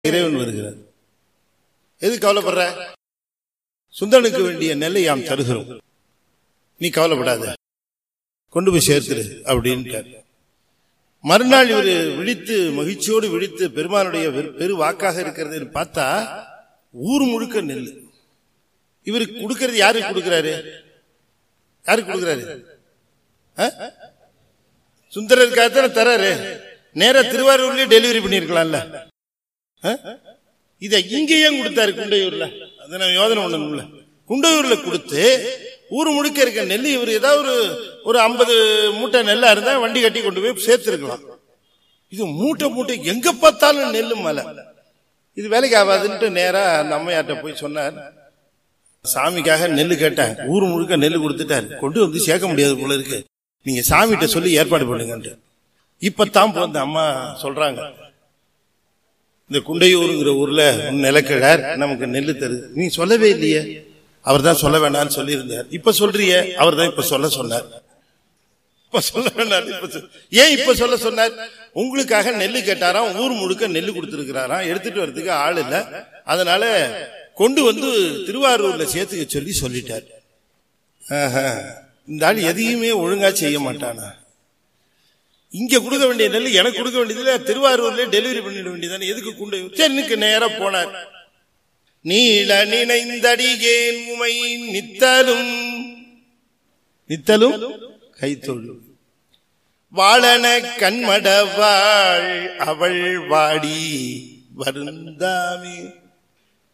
இறைவன் வருகிறார். எது கவலைப்படுற? சுந்தரனுக்கு வேண்டிய நெல்லை யாம் தருகிறோம், நீ கவலைப்படாத, கொண்டு போய் சேர்த்துரு அப்படின்னு. மறுநாள் இவர் விழித்து மகிழ்ச்சியோடு விழித்து பெருமானுடைய பெரு வாக்காக இருக்கிறது பார்த்தா ஊர் முழுக்க நெல். இவருக்கு கொடுக்கறது யாருக்கு கொடுக்கிறாரு? யாருக்கு கொடுக்கிறாரு? சுந்தரருக்காகத்தான தராரு. நேரா திருவாரூர்லயே டெலிவரி பண்ணிருக்கலாம்ல. இத இங்கேயே கொடுத்தாரு குண்டையூர்ல. அதை நான் யோசனை பண்ணணும்ல. குண்டையூர்ல கொடுத்து ஊர் முழுக்க இருக்க நெல் இவர் ஏதாவது ஒரு 50 மூட்டை நெல்லா இருந்தா வண்டி கட்டி கொண்டு போய் சேர்த்திருக்கலாம். இது மூட்டை மூட்டை எங்க பார்த்தாலும் நெல்லு மலை. இது வேலைக்கு ஆகாதுன்ட்டு நேரா அந்த அம்மையார்ட்ட போய் சொன்னார். சாமிக்காக நெல்லு கேட்டேன், ஊர் முழுக்க நெல்லு கொடுத்துட்டாரு, கொண்டு வந்து சேர்க்க முடியாது போல இருக்கு, நீங்க சாமிகிட்ட சொல்லி ஏற்பாடு பண்ணுங்க. இப்பதான் போந்த அம்மா சொல்றாங்க, இந்த குண்டையூருங்கிற ஊர்ல நிலக்கிழார் நமக்கு நெல்லு தருது. நீ சொல்லவே இல்லையே. அவர் தான் சொல்ல வேண்டாம்னு சொல்லி இருந்தார். இப்ப சொல்றிய? அவர் தான் இப்ப சொல்ல சொன்னார். இப்ப சொல்ல வேண்டாம். ஏன் இப்ப சொல்ல சொன்னார்? உங்களுக்காக நெல்லு கேட்டாராம், ஊர் முழுக்க நெல்லு கொடுத்திருக்கிறாராம், எடுத்துட்டு வர்றதுக்கு ஆள் இல்ல, அதனால கொண்டு வந்து திருவாரூர்ல சேர்த்துக்க சொல்லி சொல்லிட்டார். இந்த ஆள் எதையுமே ஒழுங்கா செய்ய மாட்டானா? இங்க கொடுக்க வேண்டிய நெல் எனக்கு கொடுக்க வேண்டியதுல திருவாரூர்ல டெலிவரி பண்ணிட வேண்டியதானே, எதுக்கு குண்டையூர்? சரிக்கு நேரா போனார். நீல நினைந்தடிகேன் உமை நித்தலும் நித்தலும் கைத்தொழு வாழன கண்மடவாள் அவள் வாடி வருந்தாமே.